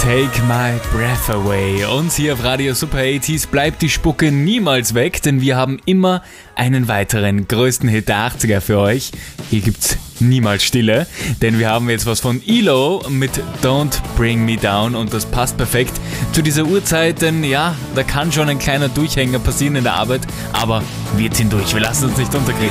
Take My Breath Away. Uns hier auf Radio Super 80s bleibt die Spucke niemals weg, denn wir haben immer einen weiteren größten Hit der 80er für euch. Hier gibt's niemals Stille, denn wir haben jetzt was von ELO mit Don't Bring Me Down und das passt perfekt zu dieser Uhrzeit, denn ja, da kann schon ein kleiner Durchhänger passieren in der Arbeit, aber wir ziehen durch, wir lassen uns nicht unterkriegen.